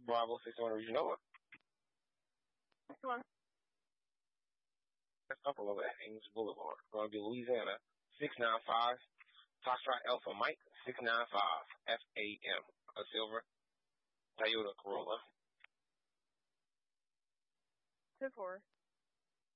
Bravo 600, you know it. Come on. That's up a little bit. Ames Boulevard. Going to be Louisiana 695. Foxtrot Alpha Mike 695 FAM. A silver Toyota Corolla. 2-4.